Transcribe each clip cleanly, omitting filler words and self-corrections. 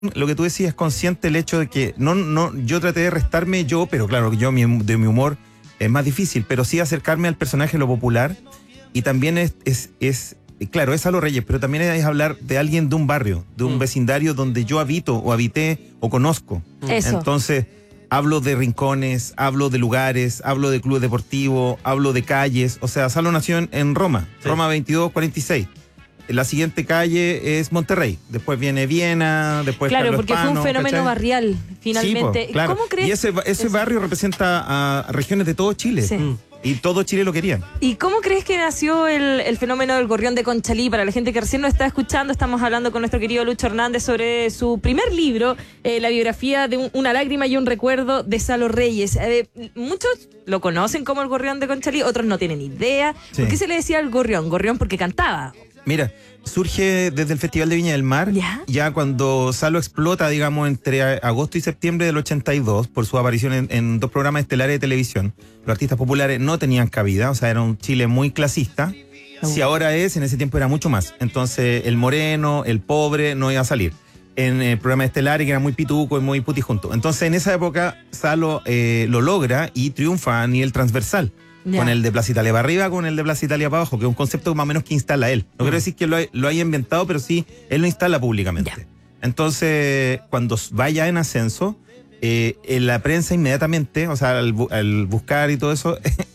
lo que tú decías es consciente el hecho de que yo traté de restarme yo, pero claro, de mi humor es más difícil, pero sí acercarme al personaje, lo popular, y también claro, es Salo Reyes, pero también es hablar de alguien de un barrio, de un vecindario donde yo habito o habité o conozco. Eso. Entonces, hablo de rincones, hablo de lugares, hablo de clubes deportivos, hablo de calles. O sea, Salo nació en Roma, sí. Roma 2246. La siguiente calle es Monterrey, después viene Viena, después claro, Carlos porque Hispano, fue un fenómeno ¿cachai? Barrial, finalmente. Sí, claro. ¿Cómo crees? Y ese barrio representa a regiones de todo Chile. Sí. Y todo Chile lo quería. ¿Y cómo crees que nació el fenómeno del gorrión de Conchalí? Para la gente que recién nos está escuchando, estamos hablando con nuestro querido Lucho Hernández sobre su primer libro, la biografía de una lágrima y un recuerdo de Salo Reyes. Muchos lo conocen como el gorrión de Conchalí, otros no tienen idea. Sí. ¿Por qué se le decía el gorrión? Gorrión porque cantaba. Mira, surge desde el Festival de Viña del Mar, ya cuando Salo explota, digamos, entre agosto y septiembre del 82, por su aparición en 2 programas estelares de televisión. Los artistas populares no tenían cabida, o sea, era un Chile muy clasista. Si ahora en ese tiempo era mucho más. Entonces, el moreno, el pobre, no iba a salir. En el programa estelar, que era muy pituco y muy putijunto. Entonces, en esa época, Salo lo logra y triunfa a nivel transversal. Con el de Plaza Italia para arriba, con el de Plaza Italia para abajo, que es un concepto más o menos que instala él. No quiero decir que lo haya inventado, pero sí, él lo instala públicamente. Entonces, cuando vaya en ascenso, en la prensa inmediatamente, o sea, al buscar y todo eso,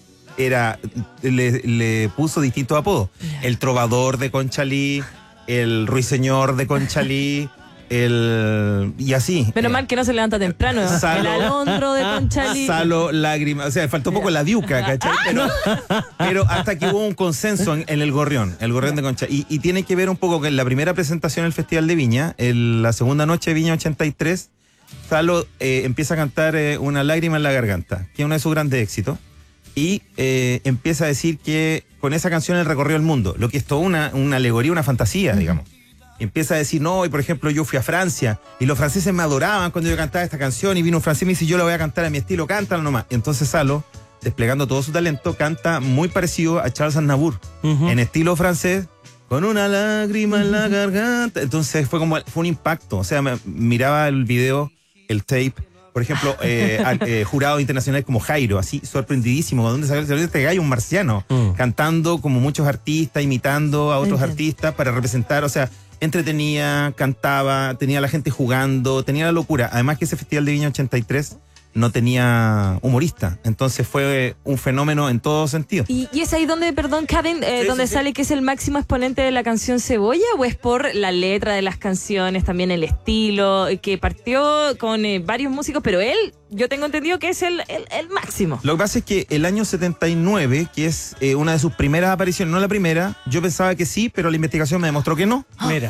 le puso distintos apodos. El trovador de Conchalí, el ruiseñor de Conchalí, y así. Menos mal que no se levanta temprano. Salo, el alondro de Conchalí. Salo, lágrima. O sea, faltó un poco la diuca, ¿cachai? Pero hasta que hubo un consenso en el gorrión de Conchalí. Y tiene que ver un poco con la primera presentación del Festival de Viña, la segunda noche de Viña 83. Salo empieza a cantar Una lágrima en la garganta, que es uno de sus grandes éxitos. Y empieza a decir que con esa canción él recorrió el mundo, lo que es toda una alegoría, una fantasía, digamos. Empieza a decir, no, y por ejemplo, yo fui a Francia y los franceses me adoraban cuando yo cantaba esta canción, y vino un francés y me dice, yo la voy a cantar a mi estilo, cántala nomás. Y entonces Salo, desplegando todo su talento, canta muy parecido a Charles Aznavour, en estilo francés, con una lágrima en la garganta. Entonces fue un impacto. O sea, miraba el video, el tape, por ejemplo, jurados internacionales como Jairo, así sorprendidísimo, ¿dónde salió este gallo? Un marciano, cantando como muchos artistas, imitando a otros artistas para representar, o sea, entretenía, cantaba, tenía a la gente jugando, tenía la locura. Además que ese Festival de Viña 83 no tenía humorista, entonces fue un fenómeno en todo sentido. ¿Y es ahí donde, perdón, Karen, donde sale que es el máximo exponente de la canción Cebolla, o es por la letra de las canciones, también el estilo, que partió con varios músicos, pero él, yo tengo entendido que es el máximo? Lo que pasa es que el año 79, que es una de sus primeras apariciones, no la primera, yo pensaba que sí, pero la investigación me demostró que no. Mira.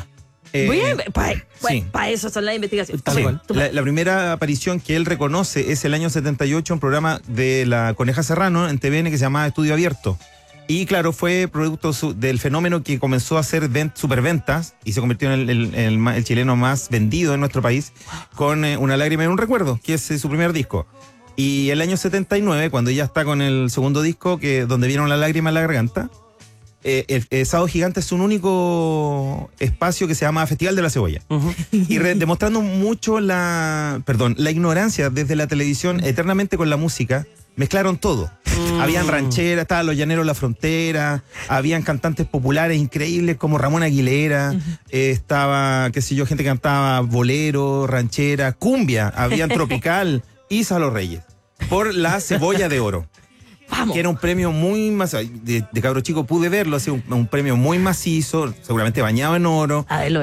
Para eso son las investigaciones. Sí, la primera aparición que él reconoce es el año 78, un programa de la Coneja Serrano en TVN que se llamaba Estudio Abierto. Y claro, fue producto del fenómeno que comenzó a hacer superventas y se convirtió en el chileno más vendido en nuestro país, con Una lágrima y un recuerdo, que es su primer disco. Y el año 79, cuando ya está con el segundo disco, donde vieron La lágrima en la garganta, el Sábado Gigante es un único espacio que se llama Festival de la Cebolla. Y demostrando mucho la ignorancia desde la televisión, eternamente con la música, mezclaron todo. Habían rancheras, estaban los Llaneros de la Frontera, habían cantantes populares increíbles como Ramón Aguilera, estaba, qué sé yo, gente que cantaba bolero, ranchera, cumbia, habían tropical y Salo Reyes, por la Cebolla de Oro. Vamos. Que era un premio muy macizo, de cabro chico pude verlo, así, un premio muy macizo, seguramente bañado en oro.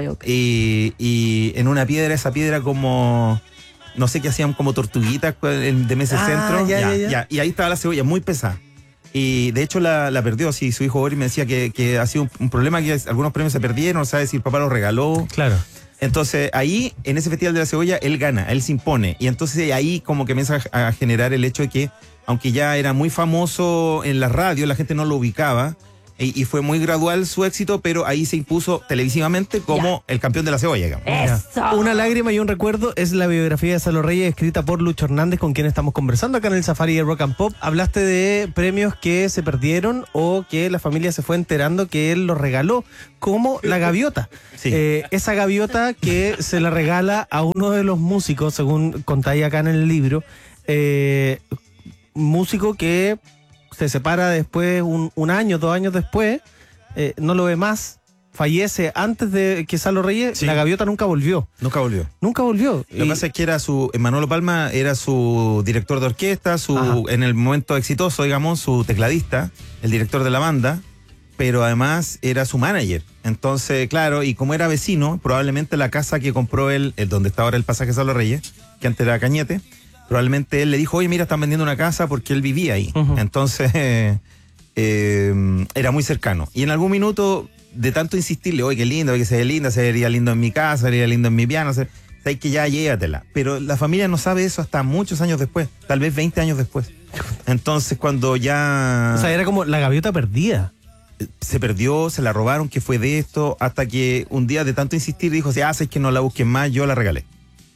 Y en una piedra, esa piedra como, no sé qué hacían, como tortuguitas de Meses Centro. Ya. Y ahí estaba la cebolla, muy pesada. Y de hecho la perdió, sí, su hijo Boris me decía que ha sido un problema, que algunos premios se perdieron, no sabe si el papá los regaló. Claro. Entonces ahí, en ese Festival de la Cebolla, él gana, él se impone. Y entonces ahí como que comienza a generar el hecho de que, aunque ya era muy famoso en la radio, la gente no lo ubicaba, Y fue muy gradual su éxito, pero ahí se impuso televisivamente como el campeón de la cebolla. Digamos. ¡Eso! Una lágrima y un recuerdo es la biografía de Salo Reyes, escrita por Lucho Hernández, con quien estamos conversando acá en el Safari de Rock and Pop. Hablaste de premios que se perdieron o que la familia se fue enterando que él los regaló, como la gaviota. Sí. Esa gaviota que se la regala a uno de los músicos, según contáis acá en el libro, músico que se separa después, un año, 2 años después, no lo ve más, fallece antes de que Salo Reyes. Sí. La gaviota nunca volvió. Nunca volvió. Nunca volvió. Lo que pasa es que Manolo Palma era su director de orquesta, en el momento exitoso, digamos, su tecladista, el director de la banda, pero además era su manager. Entonces, claro, y como era vecino, probablemente la casa que compró él, donde está ahora el pasaje Salo Reyes, que antes era Cañete, probablemente él le dijo, oye, mira, están vendiendo una casa, porque él vivía ahí. Entonces, era muy cercano. Y en algún minuto, de tanto insistirle, oye, qué lindo, que se ve linda, se vería lindo en mi casa, se vería lindo en mi piano, sabes que ya llévatela. Pero la familia no sabe eso hasta muchos años después, tal vez 20 años después. Entonces, cuando ya... O sea, era como la gaviota perdida. Se perdió, se la robaron, que fue de esto, hasta que un día de tanto insistir dijo, si haces que no la busquen más, yo la regalé.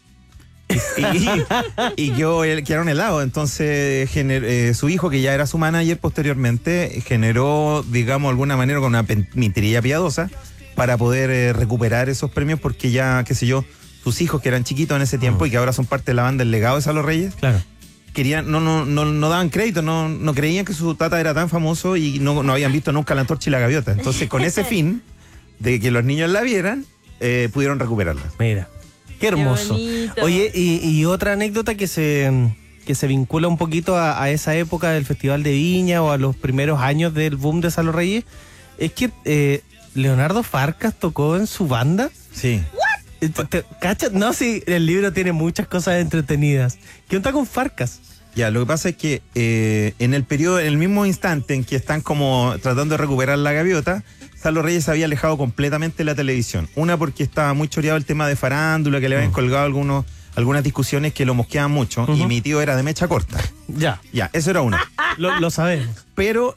Y yo quedaron helados. Entonces su hijo, que ya era su manager posteriormente, generó, digamos, de alguna manera con una mentirilla piadosa para poder recuperar esos premios, porque ya, qué sé yo, sus hijos, que eran chiquitos en ese tiempo y que ahora son parte de la banda El Legado de Salo Reyes, Claro. querían, no daban crédito, no creían que su tata era tan famoso y no habían visto nunca La Antorcha y la Gaviota. Entonces, con ese fin de que los niños la vieran, pudieron recuperarla. Mira, qué hermoso. Qué bonito. Oye, y otra anécdota que se vincula un poquito a esa época del Festival de Viña o a los primeros años del boom de Salo Reyes, es que Leonardo Farcas tocó en su banda. Sí. ¿Cachas? No, sí, el libro tiene muchas cosas entretenidas. ¿Qué onda con Farcas? Ya, lo que pasa es que en el mismo instante en que están como tratando de recuperar la gaviota, Salo Reyes se había alejado completamente de la televisión. Una, porque estaba muy choreado el tema de farándula, que le habían colgado algunas discusiones que lo mosqueaban mucho, y mi tío era de mecha corta. Ya, Eso era una. lo sabemos. Pero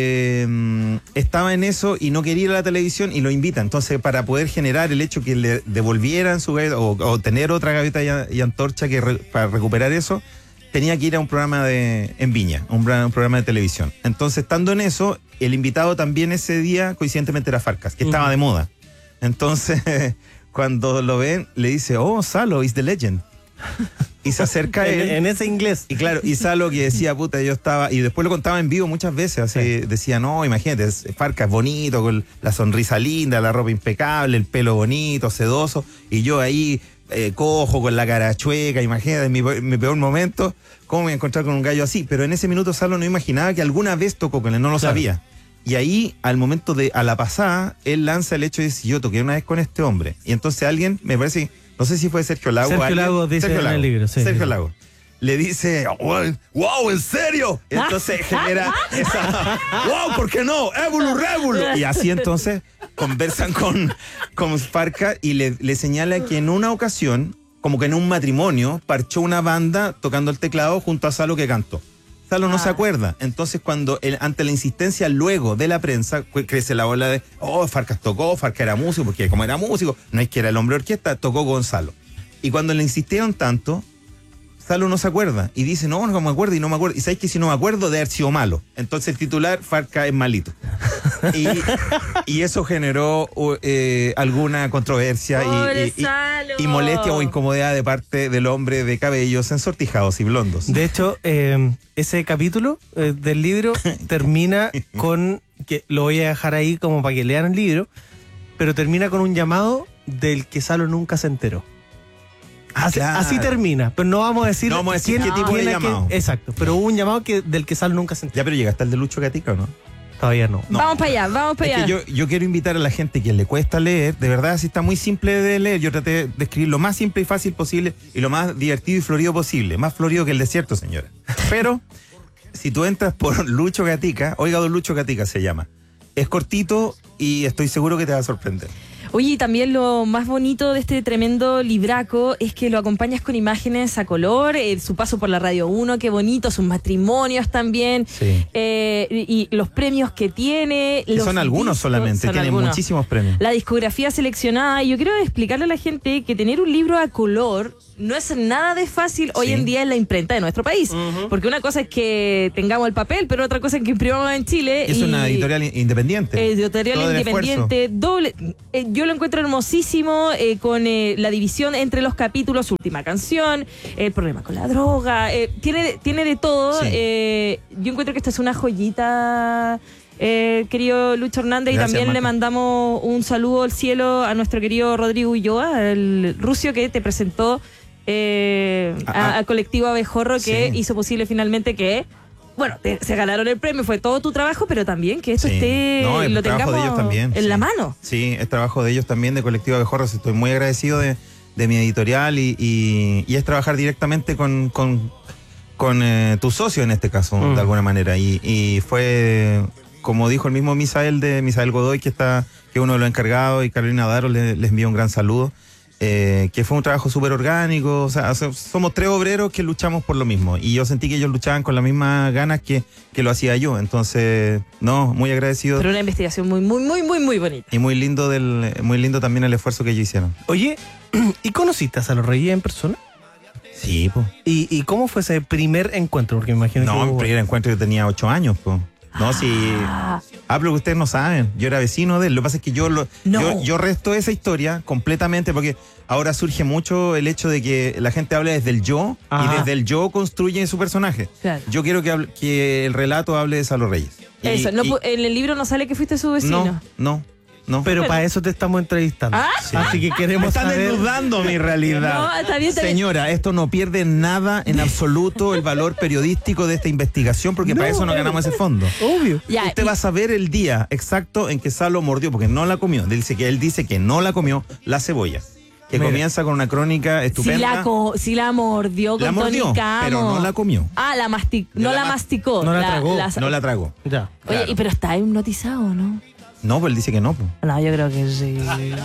estaba en eso y no quería ir a la televisión y lo invita. Entonces, para poder generar el hecho que le devolvieran su gaviota o tener otra gaviota y antorcha para recuperar eso, tenía que ir a un programa en Viña, un programa de televisión. Entonces, estando en eso, el invitado también ese día, coincidentemente, era Farcas, que estaba de moda. Entonces, cuando lo ven, le dice, oh, Salo is the legend. Y se acerca a él. En ese inglés. Y claro, y Salo, que decía, puta, yo estaba... Y después lo contaba en vivo muchas veces, así, decía, no, imagínate, Farcas bonito, con la sonrisa linda, la ropa impecable, el pelo bonito, sedoso, y yo ahí... cojo, con la cara chueca, imagínate, en mi peor momento, cómo me voy a encontrar con un gallo así. Pero en ese minuto Salo no imaginaba que alguna vez tocó con él, no lo sabía. Y ahí, a la pasada, él lanza el hecho de decir, yo toqué una vez con este hombre. Y entonces alguien, me parece, no sé si fue Sergio Lago. Sergio Lago dice en el libro, sí. Sergio Lago. Le dice, wow, ¿en serio? Entonces genera esa, wow, ¿por qué no? Ébulo, rébulo. Y así entonces conversan con Farcas y le señala que en una ocasión, como que en un matrimonio, parchó una banda tocando el teclado junto a Salo, que cantó. Salo no se acuerda. Entonces, cuando ante la insistencia luego de la prensa, crece la ola de, Farcas tocó, Farcas era músico, porque como era músico, no es que era el hombre de orquesta, tocó con Salo. Y cuando le insistieron tanto, Salo no se acuerda y dice, no me acuerdo y no me acuerdo. Y sabes que si no me acuerdo, de haber sido malo. Entonces el titular, Farcas es malito. Y eso generó alguna controversia y molestia o incomodidad de parte del hombre de cabellos ensortijados y blondos. De hecho, ese capítulo del libro termina con, que lo voy a dejar ahí como para que lean el libro, pero termina con un llamado del que Salo nunca se enteró. Así termina, pero no vamos a decir, qué tipo de llamado. Exacto, pero hubo un llamado del que Salo nunca se enteró. Ya, pero llegaste al de Lucho Gatica, ¿o no? Todavía no. Vamos para allá. Es que yo quiero invitar a la gente que le cuesta leer, de verdad, así está muy simple de leer. Yo traté de escribir lo más simple y fácil posible y lo más divertido y florido posible. Más florido que el desierto, señora. Pero si tú entras por Lucho Gatica, oiga, don Lucho Gatica se llama. Es cortito y estoy seguro que te va a sorprender. Oye, y también lo más bonito de este tremendo libraco es que lo acompañas con imágenes a color, su paso por la Radio 1, qué bonito, sus matrimonios también, Sí. y los premios que tiene. Y los son algunos discos, solamente, son tienen algunos. muchísimos premios. La discografía seleccionada. Y yo quiero explicarle a la gente que tener un libro a color no es nada de fácil hoy Sí. en día en la imprenta de nuestro país. Porque una cosa es que tengamos el papel, pero otra cosa es que imprimamos en Chile. Es una editorial independiente. Editorial Todo el independiente, doble. Yo lo encuentro hermosísimo, con la división entre los capítulos, última canción, el problema con la droga, tiene de todo. Sí. Yo encuentro que esta es una joyita, querido Lucho Hernández. Gracias, y también le Marta. mandamos un saludo al cielo a nuestro querido Rodrigo Ulloa, el rucio que te presentó al colectivo Abejorro, que Sí. hizo posible finalmente que... Bueno, se ganaron el premio, fue todo tu trabajo, pero también que esto Sí. esté, No, el lo trabajo tengamos de ellos también, en sí. la mano. Sí, es trabajo de ellos también, de Colectivo Abejorros. Estoy muy agradecido de mi editorial y es trabajar directamente con tu socio en este caso, de alguna manera. Y fue, como dijo el mismo Misael Godoy, que es uno de los encargados, y Carolina Daro les envío un gran saludo. Que fue un trabajo súper orgánico. O sea, somos 3 obreros que luchamos por lo mismo, y yo sentí que ellos luchaban con las mismas ganas que lo hacía yo. Entonces, no, muy agradecido. Pero una investigación muy, muy, muy, muy, muy bonita. Y muy lindo también el esfuerzo que ellos hicieron. Oye, ¿y conociste a Salo Reyes en persona? Sí, pues. ¿Y cómo fue ese primer encuentro? Porque me imagino que No, hubo- mi primer encuentro yo tenía 8 años, pues. No, sí. Pero que ustedes no saben. Yo era vecino de él. Lo que pasa es que yo resto esa historia completamente, porque ahora surge mucho el hecho de que la gente habla desde el yo, Ajá. y desde el yo construye su personaje. Claro. Yo quiero que el relato hable de Salo Reyes. Y- Eso, no, y- en el libro no sale que fuiste su vecino. no. Pero Bueno. para eso te estamos entrevistando. Ah. Así que Me queremos están saber... desnudando mi realidad. No, está bien, está bien. Señora, esto no pierde nada en absoluto el valor periodístico de esta investigación, porque para eso no ganamos ese fondo. Obvio. Ya, Usted va a saber el día exacto en que Salo mordió, porque no la comió. Él dice que no la comió, la cebolla. Que Mira. comienza con una crónica estupenda. Si la mordió con La mordió, Tony Camo. pero no la comió. Ah, no la masticó. no la tragó. No la tragó. Ya. Oye, claro. pero está hipnotizado, ¿no? No, pues él dice que no. Pues. No, yo creo que sí.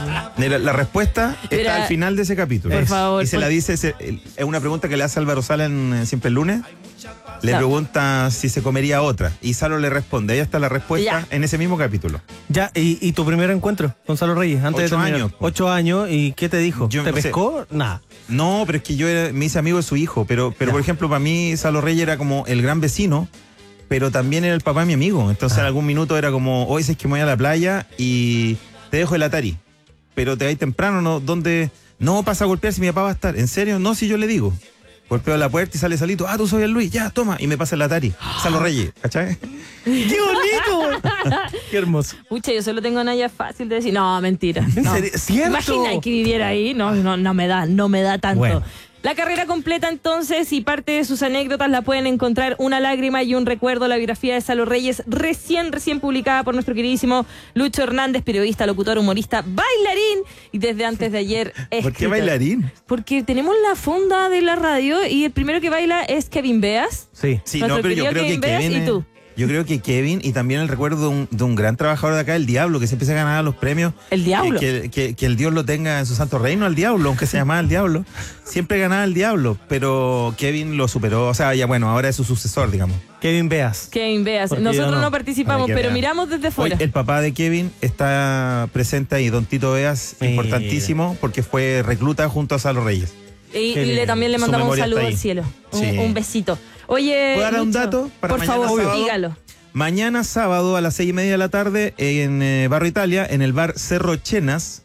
La respuesta está Mira, al final de ese capítulo. por favor, Y se la dice, es una pregunta que le hace Álvaro Sala en Siempre el Lunes. Le Claro. pregunta si se comería otra. Y Salo le responde. Ahí está la respuesta Ya. en ese mismo capítulo. Ya, ¿y tu primer encuentro con Salo Reyes? Antes 8 de terminar. años, po. 8 años, ¿y qué te dijo? Yo ¿Te no sé. pescó? Nada. No, pero es que me hice amigo de su hijo. Pero por ejemplo, para mí Salo Reyes era como el gran vecino, pero también era el papá de mi amigo. Entonces en algún minuto era como, hoy es que me voy a la playa y te dejo el Atari. Pero te vas temprano, ¿no? ¿Dónde? No, pasa a golpear si mi papá va a estar. ¿En serio? No, si yo le digo. Golpeo la puerta y sale Salito. Ah, tú soy el Luis. Ya, toma. Y me pasa el Atari. Salo Reyes, ¿cachai? ¡Qué bonito! ¡Qué hermoso! Pucha, yo solo tengo Naya fácil de decir. No, mentira. ¿En No. serio? ¿Cierto? Imagina que viviera ahí. No me da tanto. Bueno. La carrera completa entonces y parte de sus anécdotas la pueden encontrar, Una lágrima y un recuerdo, la biografía de Salo Reyes, recién publicada por nuestro queridísimo Lucho Hernández, periodista, locutor, humorista, bailarín y desde antes de ayer escritor. ¿Por qué bailarín? Porque tenemos la fonda de la radio y el primero que baila es Kevin Beas. Sí. Sí, Nuestro no, pero yo querido creo que Kevin Beas Kevin. y tú. Yo creo que Kevin, y también el recuerdo de un gran trabajador de acá, el Diablo, que siempre se ganaba los premios. El Diablo. Que el Dios lo tenga en su santo reino, al Diablo, aunque se llamaba el Diablo. Siempre ganaba el Diablo, pero Kevin lo superó. O sea, ya bueno, ahora es su sucesor, digamos. Kevin Beas. Kevin Beas. Porque Nosotros yo no no. participamos, Para que pero vean. miramos desde Hoy fuera. el papá de Kevin está presente ahí, don Tito Beas, Mira. importantísimo, porque fue recluta junto a Salo Reyes. Y Qué lindo. también le Su mandamos un memoria saludo está ahí. al cielo. Sí. Un besito. Oye, ¿Puedo dar un Lucho, dato para por mañana favor, sábado? dígalo. Mañana sábado a las 6:30 de la tarde en Barrio Italia, en el bar Cerro de Chenas,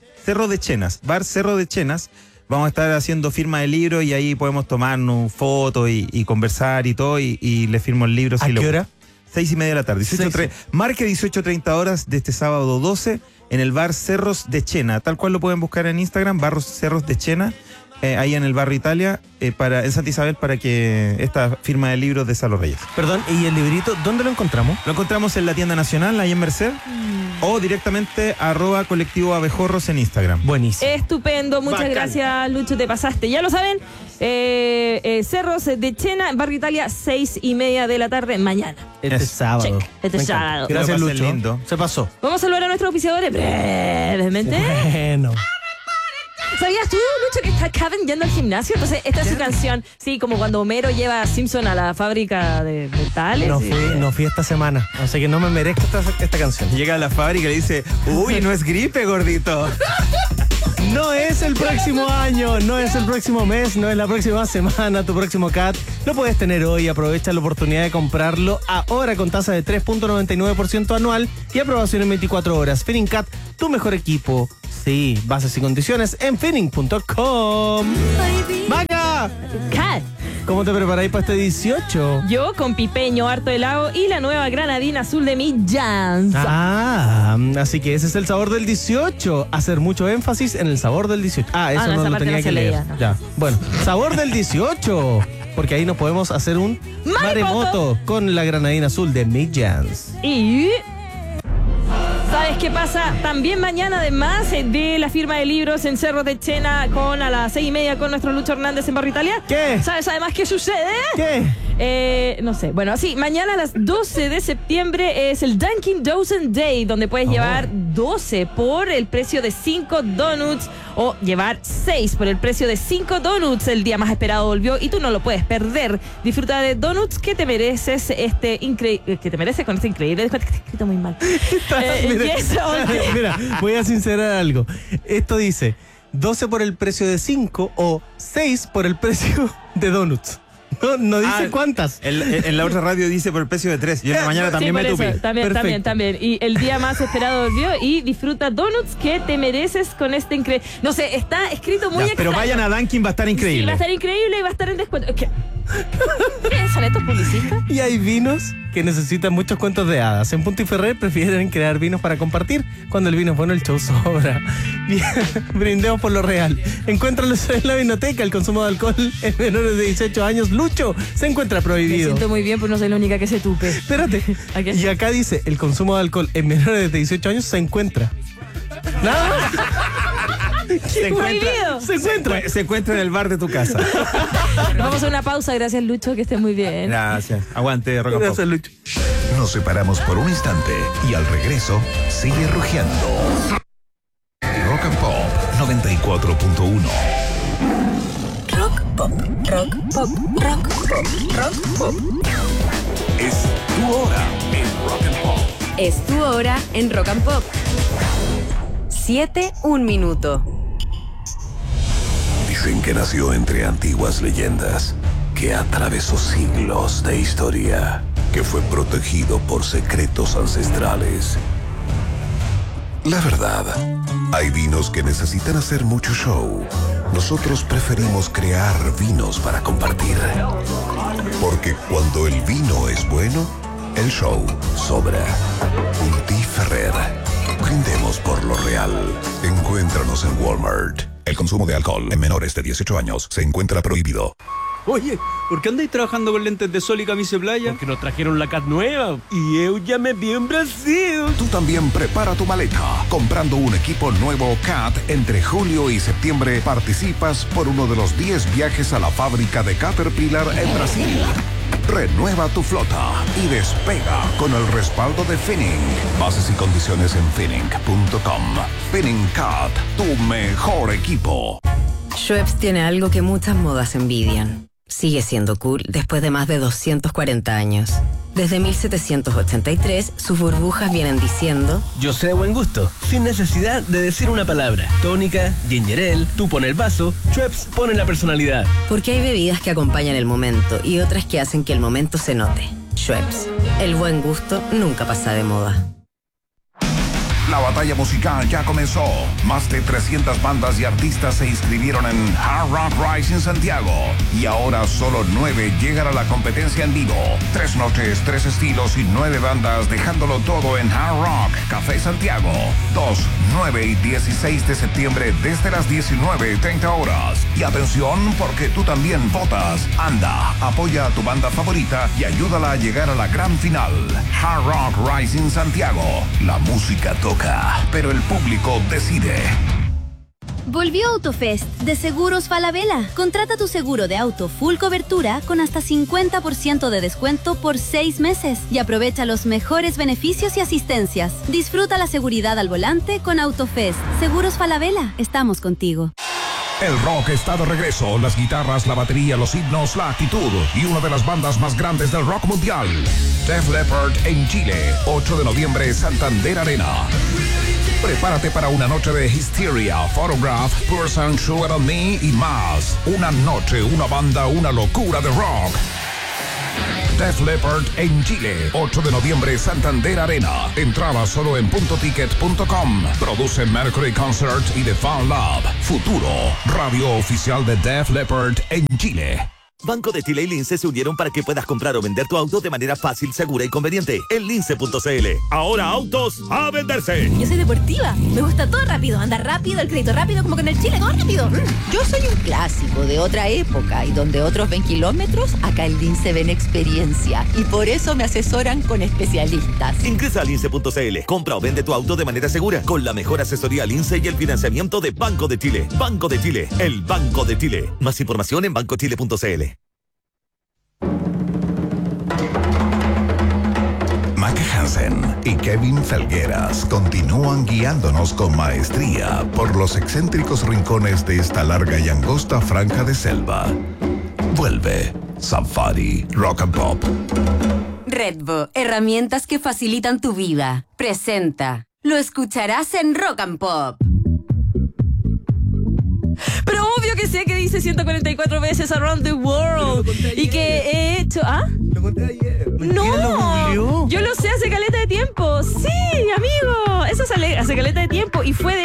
bar Cerro de Chenas, vamos a estar haciendo firma de libro y ahí podemos tomarnos fotos y conversar y todo y le firmo el libro. ¿A si qué lo- hora? 6:30 de la tarde. 6:30. Marque 18:30 horas de este sábado 12 en el bar Cerros de Chena. Tal cual lo pueden buscar en Instagram, Barros Cerros de Chena. ahí en el barrio Italia, en Santa Isabel, para que esta firma de libros de Salo Reyes. Perdón, ¿y el librito dónde lo encontramos? Lo encontramos en la tienda nacional, ahí en Merced, o directamente @colectivo Abejorros en Instagram. Buenísimo. Estupendo, muchas Bacán. gracias, Lucho, te pasaste. Ya lo saben, Cerros de Chena, Barrio Italia, 6:30 de la tarde, mañana. Este sábado. check. Este Me encanta. sábado. Gracias, Lo pasé Lucho. lindo. Se pasó. Vamos a saludar a nuestros auspiciadores brevemente. Bueno. ¿Sabías tú, Lucho, que está Kevin yendo al gimnasio? Entonces, esta es su canción. Sí, como cuando Homero lleva a Simpson a la fábrica de metales. No fui esta semana, así que no me merezco esta canción. Llega a la fábrica y le dice, uy, no es gripe, gordito. No es el próximo año, no es el próximo mes, no es la próxima semana, tu próximo CAT. Lo puedes tener hoy, aprovecha la oportunidad de comprarlo ahora con tasa de 3.99% anual y aprobación en 24 horas. FinningCat, tu mejor equipo. Sí, bases y condiciones en finning.com. ¡Maga! Cat. ¿Cómo te preparáis para este 18? Yo con pipeño, harto helado y la nueva granadina azul de mi Jans. Así que ese es el sabor del 18. Hacer mucho énfasis en el sabor del 18. Eso no, no esa lo parte tenía no que se leer. leía, no. Ya. Bueno, sabor del 18. Porque ahí nos podemos hacer un maremoto con la granadina azul de Mick Jans. Y... ¿sabes qué pasa? También mañana, además de la firma de libros en Cerro de Chena a las 6:30 con nuestro Lucho Hernández en Barrio Italia. ¿Qué? ¿Sabes además qué sucede? ¿Qué? No sé. Bueno, sí, mañana a las 12 de septiembre es el Dunkin' Dozen Day, donde puedes llevar 12 por el precio de 5 donuts o llevar 6 por el precio de 5 donuts. El día más esperado volvió y tú no lo puedes perder. Disfruta de donuts que te mereces con este increíble. Está escrito muy mal. Mira, voy a sincerar algo. Esto dice 12 por el precio de 5 o 6 por el precio de donuts. No dice cuántas. En la otra radio dice por el precio de 3. Yo en la mañana también sí, me por tupí. eso. También. Y el día más esperado volvió y disfruta donuts que te mereces con este increíble. No sé, está escrito muy Pero extraño. vayan a Dunkin', va a estar increíble. Sí, va a estar increíble y va a estar en descuento. ¿Qué son estos publicistas? Y hay vinos que necesitan muchos cuentos de hadas. En Punto y Ferrer prefieren crear vinos para compartir. Cuando el vino es bueno, el show sobra. Bien, brindemos por lo real. Encuéntralos en la vinoteca. El consumo de alcohol en menores de 18 años, Lucho, se encuentra Me prohibido. siento muy bien, pues no soy la única que se tupe. Espérate. ¿A qué? Y acá dice, el consumo de alcohol en menores de 18 años se encuentra. Nada más. Prohibido. Se encuentra en el bar de tu casa. Vamos a una pausa. Gracias, Lucho, que esté muy bien. Gracias. Aguante, Rock and Pop. Gracias, Lucho. Nos separamos por un instante y al regreso sigue rugiendo. Rock and Pop 94.1. Rock pop, rock pop, rock pop, rock pop. Es tu hora en Rock and Pop. Es tu hora en Rock and Pop. 7, 1 minuto. Dicen que nació entre antiguas leyendas, que atravesó siglos de historia, que fue protegido por secretos ancestrales. La verdad, hay vinos que necesitan hacer mucho show. Nosotros preferimos crear vinos para compartir. Porque cuando el vino es bueno, el show sobra. Punti Ferrer. Brindemos por lo real. Encuéntranos en Walmart. El consumo de alcohol en menores de 18 años se encuentra prohibido. Oye, ¿por qué andáis trabajando con lentes de sol y camisa de playa? Porque nos trajeron la CAT nueva. Y yo ya me vi en Brasil. Tú también prepara tu maleta. Comprando un equipo nuevo CAT entre julio y septiembre participas por uno de los 10 viajes a la fábrica de Caterpillar en Brasil. Renueva tu flota y despega con el respaldo de Finning. Bases y condiciones en finning.com. Finning CAT, tu mejor equipo. Schweppes tiene algo que muchas modas envidian. Sigue siendo cool después de más de 240 años. Desde 1783, sus burbujas vienen diciendo: yo sé de buen gusto, sin necesidad de decir una palabra. Tónica, ginger ale, tú pon el vaso, Schweppes pone la personalidad. porque hay bebidas que acompañan el momento y otras que hacen que el momento se note. Schweppes, el buen gusto nunca pasa de moda. La batalla musical ya comenzó. Más de 300 bandas y artistas se inscribieron en Hard Rock Rising Santiago. Y ahora solo 9 llegan a la competencia en vivo. 3 noches, 3 estilos y 9 bandas, dejándolo todo en Hard Rock Café Santiago. 2, 9 y 16 de septiembre desde las 19:30 horas. Y atención, porque tú también votas. Anda, apoya a tu banda favorita y ayúdala a llegar a la gran final. Hard Rock Rising Santiago. La música toca, pero el público decide. Volvió Autofest de Seguros Falabella. Contrata tu seguro de auto full cobertura con hasta 50% de descuento por 6 meses y aprovecha los mejores beneficios y asistencias. Disfruta la seguridad al volante con Autofest. Seguros Falabella, estamos contigo. El rock está de regreso. Las guitarras, la batería, los himnos, la actitud y una de las bandas más grandes del rock mundial. Def Leppard en Chile, 8 de noviembre, Santander Arena. Prepárate para una noche de Hysteria, Photograph, Person, Sugar on Me y más. Una noche, una banda, una locura de rock. Def Leppard en Chile, 8 de noviembre, Santander Arena. Entrada solo en puntoticket.com. Produce Mercury Concert y The Fan Lab. Futuro, radio oficial de Def Leppard en Chile. Banco de Chile y Lince se unieron para que puedas comprar o vender tu auto de manera fácil, segura y conveniente en lince.cl. Ahora autos a venderse. Yo soy deportiva, me gusta todo rápido, andar rápido, el crédito rápido, como que en el Chile todo rápido. Yo soy un clásico de otra época y donde otros ven kilómetros, acá en Lince ven experiencia y por eso me asesoran con especialistas. Ingresa a lince.cl, compra o vende tu auto de manera segura con la mejor asesoría Lince y el financiamiento de Banco de Chile. Banco de Chile, el Banco de Chile. Más información en bancochile.cl. Maca Hansen y Kevin Felgueras continúan guiándonos con maestría por los excéntricos rincones de esta larga y angosta franja de selva. Vuelve Safari Rock and Pop. Redbo, herramientas que facilitan tu vida. Presenta. Lo escucharás en Rock and Pop. Pero obvio que sé que dice 144 veces Around the World. Y que he hecho... ¿Ah? Lo conté ayer. No, yo lo sé hace caleta de tiempo. Sí, amigo. Eso sale hace caleta de tiempo. Y fue de